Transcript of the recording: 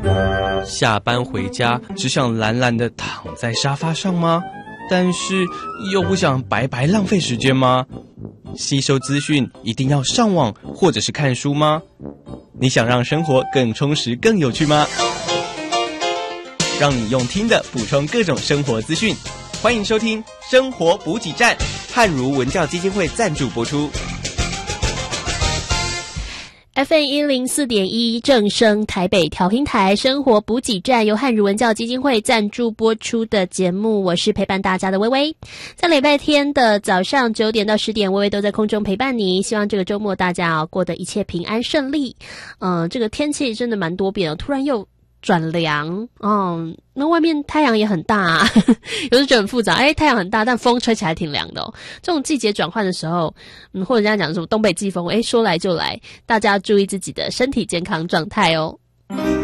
下班回家只想懒懒地躺在沙发上吗？但是又不想白白浪费时间吗？吸收资讯一定要上网或者是看书吗？你想让生活更充实更有趣吗？让你用听的补充各种生活资讯，欢迎收听生活补给站，汉儒文教基金会赞助播出。 FM104.1 正声台北调频台生活补给站，由汉儒文教基金会赞助播出的节目，我是陪伴大家的微微。在礼拜天的早上9点到10点，微微都在空中陪伴你。希望这个周末大家过得一切平安顺利。这个天气真的蛮多变的，突然又转凉，那外面太阳也很大啊，有时觉得很复杂。太阳很大，但风吹起来挺凉的哦。这种季节转换的时候，或者人家讲什么东北季风，说来就来，大家注意自己的身体健康状态哦。